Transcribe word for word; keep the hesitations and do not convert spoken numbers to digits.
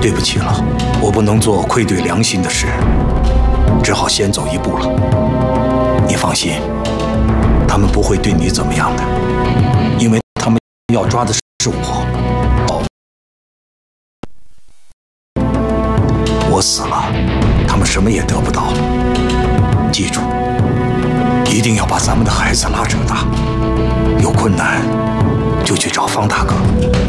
对不起了，我不能做愧对良心的事，只好先走一步了。你放心，他们不会对你怎么样的，因为他们要抓的是我。我死了，他们什么也得不到。记住，一定要把咱们的孩子拉扯大。有困难就去找方大哥。